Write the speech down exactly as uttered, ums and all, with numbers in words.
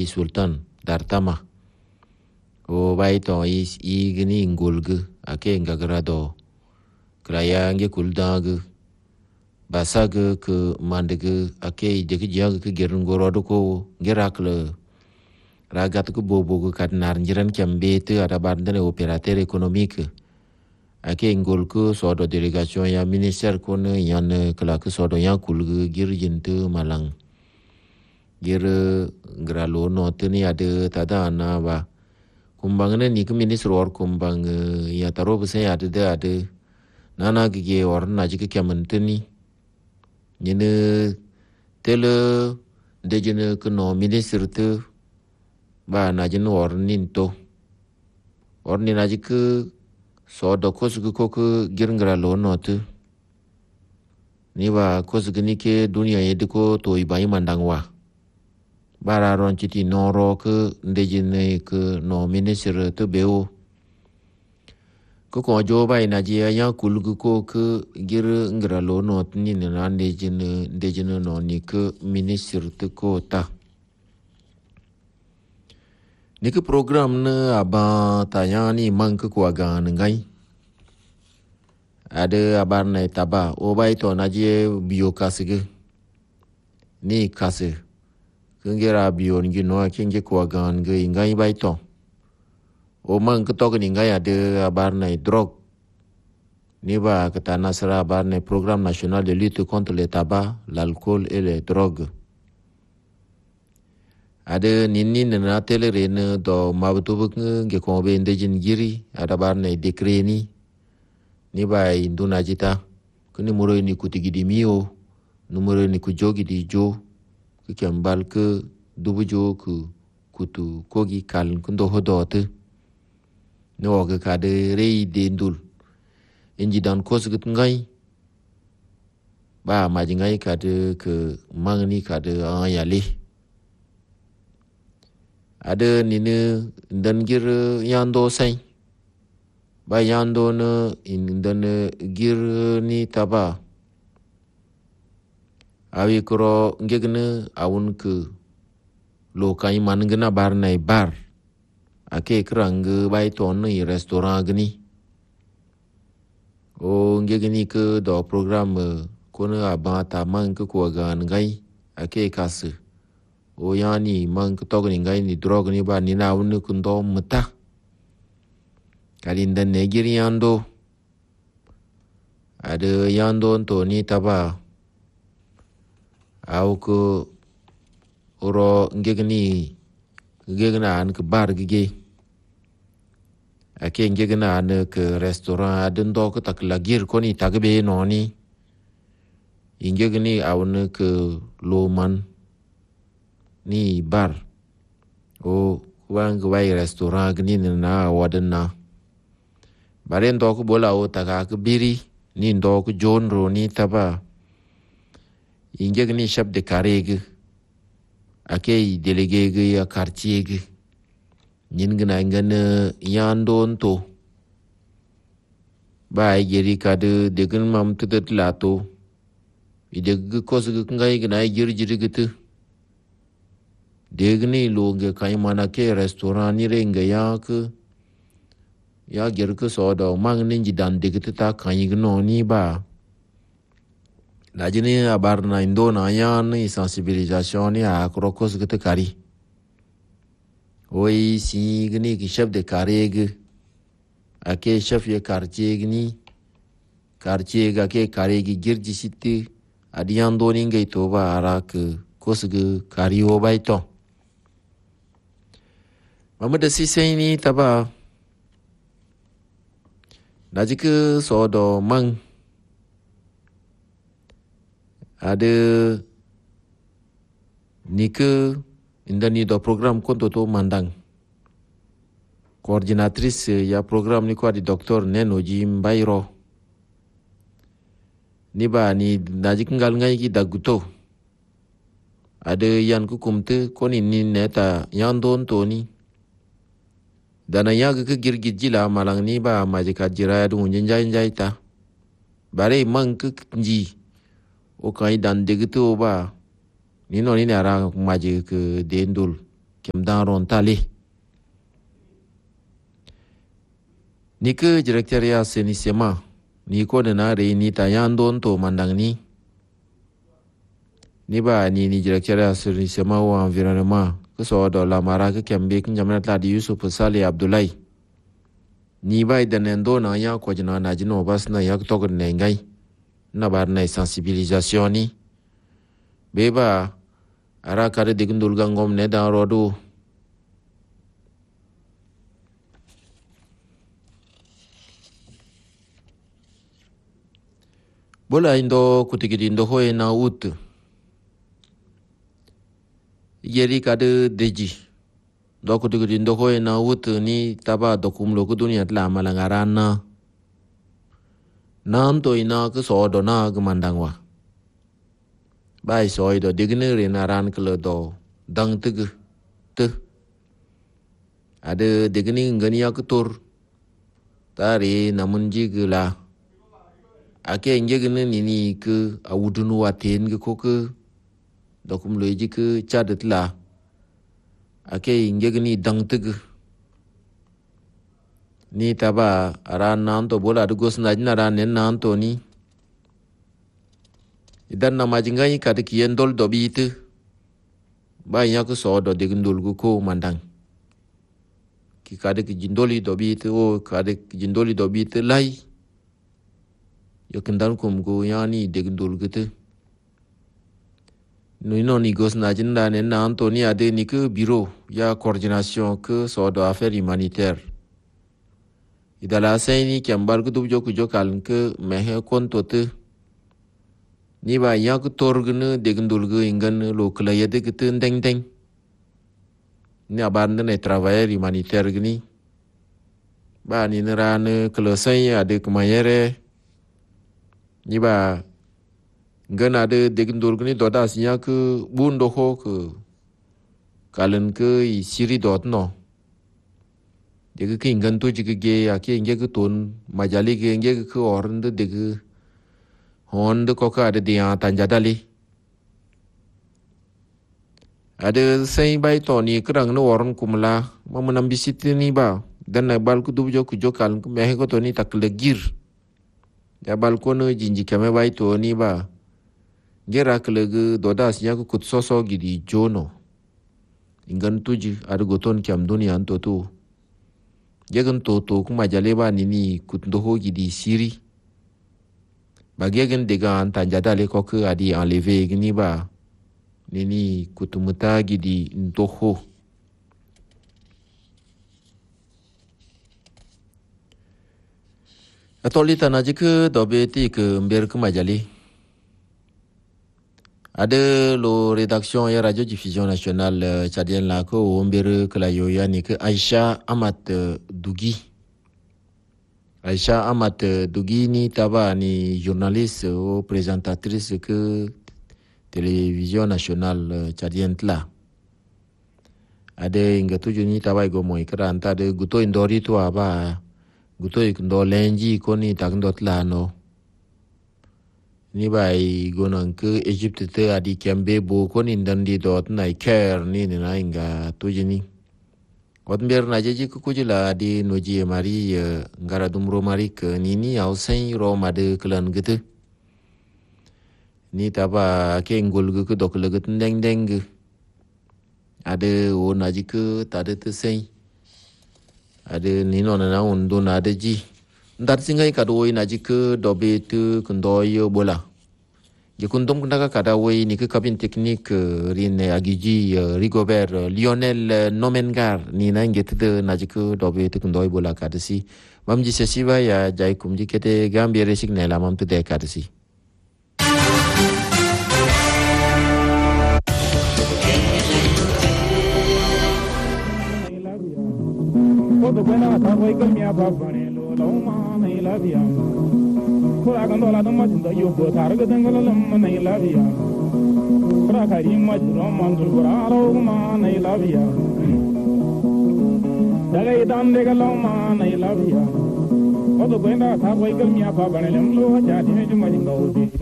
i sultan dartama o bai to i i gini ngulgu ake ngagrado kraya nge kuldag basag ke mandeg ake de jag ke gerun gorodo ko gerakle ragat ke bobo ke kadnar njiran kambe te ada bandane operateur économique ake ngol ko sodo délégation ya ministère kon yan kala ke sodo yan kulgu girjinte malang gir gralo no tini ade tada na ba kumbang ne ni ke ministre or kumbang ya taro bese ade de ade nana gige or na jike kamanteni nyene tele dejene ke no ministre te ba na jene or ninto or ni na jike so do kosu ko ko girngra lo note ni ba kosu ni ke dunia yediko to ibai mandangwa bara ron chiti noro ke ndejine ke no ministre te beo ko ko jo bai na ji ya kulgu ko ke gir ngra lo not ni na ndejine ndejine no ni ke ministre te ko ta ni ke program ne aba tayani man ke ko aga ngai ada abar na taba o bai to na je bio kasige ni kase kengera bio ngi no kenge ko aga ngai ngai bai to o man ke to ni ngai ada abar na drog ni ba kata nasra abar na programme national de lutte contre le tabac l'alcool et les drogues ada nini na tele rene do mabutu nge ko be ndejin giri ada bar na dekre ni ni ba induna jita kuni muro ni kutigidi mio numero ni kujogi di jo ku kembal ke dubu jo ku kutu kogi kal kundo hodote no ga kade rei de ndul inji dan kosgut ngai ba majingai kade ke mangni kade ayale ada nini dan gir yando sai ba yando ne in dan gir ni taba awi kro ngegne awun ke lo kai man gna bar nai bar ake krang bai ton ni restaurant gni o ngegni ke do program kona abata man ke ko gan gai ake kas o yani man ke to gni gai ni drog ni ba ni na awun ku ndo mata kalin dan Nigeriando ada yando to ni taba au ko oro ngegni ngegna an ke bar gige ake ngegna an ke restaurant adin do ko tak lagir ko ni tagbe no ni ingegni awun ke loman ni bar o wang wai restaurant gni na wadanna baren do ko bola o taka ke biri ni do ko jonro ni taba ingegni chef de carré ake délégué ya quartier ge nyin gna ngana yandon to ba geri kade de gun mam tudet lato ide gu kos gu ngai gna gir jiri gitu de gni lo ge kai mana ke restaurant ni renga ya ke ya ger ke so do mang ninji dan de gitu ta kan igno ni ba la jini abar na indo na ya ni sensibilisation ni a krokos gitu kari oi si gni ki chef de carré ge ake chef ye quartier gni quartier ga ke carré gi girji sitti adiyan do ni ngai to ba ara ke kosge kari o bai to mamada si sai ni taba najike so do mang ada nike indani do program konto to mandang coordinatrice ya program ni ko di docteur Neno Jimbairo ni ba ni najik ngal ngai ki daguto ada yan ku kumte koni ni neta yan don to ni dana yaga ke girgi jila malang ni ba majika jira du njenjai njaita bare mang ke nji o kai dan degito ba ni no ni ara maji ke dendul kem dan ron tali ni ke directeur ya assainissement ni ko na re ni ta yandon to mandang ni ni ba ni ni directeur ya assainissement ou environnement que so do la mara ke kembe kin jamna la di Yusuf Saleh Abdoulaye ni ba idan ndo na ya ko jina na jino bas na ya to ne ngai na bar na sensibilisation ni beba ara kare digundul gangom ne da rodu bola indo kutigidi indo hoye na ut yeri kade deji do kutigidi indo hoye na ut ni taba dokum lo kudunia tla malangarana nanto ina ke so do na gmandangwa bai so do digne rena ran kle do dang tug te ade digne ngani yak tur tari namun jigla ake ngegne nini ke awudunu waten ke koke dokum loji ke chadet la ake ngegni dang tug ni taba ran nanto bola de gos najna ran nen nanto ni idan na majingai kad kiyen dol dobite ba yak so do digndul gu ko mandang ki kad ki jindoli dobite o kad ki jindoli dobite lai yokindan kum go yani digndul gute no ino ni gos najna nen nanto ni ade ni ke bureau ya coordination que so do affaires humanitaires idala sayni kyambar gu dubjo ku jokal ke mehe kontote ni ba yak torgne digndul gu ingan lo kla yede gute ndeng deng ni abande ne travailleur humanitaire gni ba ni ran kla say ade kumayere ni ba ngana de digndul gni doda sinya ke bundo ho ke kalen ke siri dot no dege ke ingan to jige ge ake inge ke ton majali ge inge ke ornde dege honde ko ka de dia tanjadali ade sai bai to ni krang no orn kumla mamunam bisiti ni ba dan na bal ku dubjo ku jokal ku mehe ko to ni takle gir ya bal ko no jinji kame bai to ni ba gera kle ge dodas nya ku kut soso gidi jono ingan tuji ade goton kyam dunia to to jegan to to kuma jaleba nini kutndo ho gidi siri bagegen dega anta jadale ko ke adi enlever gni ba nini kutumuta gidi ntoho atoli tanaji ke dobeti ke mber ke majali ada lo rédaction ya radio diffusion nationale tchadienne la ko omber ke la yoya ni ke Aisha Amat Dugi Aisha Amat Dugi ni taba ni journaliste ou présentatrice que télévision nationale tchadienne la ade inga tuju ni taba go mo ikranta de guto indori to aba guto indo lenji ko ni tagndot la no ni bai gonan ke Egypte te adi kembe bo ko ni ndandi dot na care ni na inga tujini Kotmber na jeji ku kujila adi noji mari ngara dumro mari ke nini au sen ro made klan gitu ni taba ke ngol gu ku dok leget ndeng deng ade o naji ke tade te sen ade ni no na undo na de ji ndar singai kadoi naji ke dobe tu kundoyo bola Jekundom kundaga kada wei ni ke kabin teknik rin agiji Rigobert Lionel Nomengar ni na nget de najiku dobe te kundoi bola kadasi mamji sesiba ya jai kumji kete gambia resik ne la mam te de kadasi Kodo buena ta hoy con mi ababane lo lo ma nei la via Kura kan dola dum majin da yo bo tar ga dangal lam nei la via Kura ka ri ma ro man dur ra ro ma nei la via Daga idan de ga lo ma nei la via Kodo buena ta hoy con mi ababane lo ja di me majin ga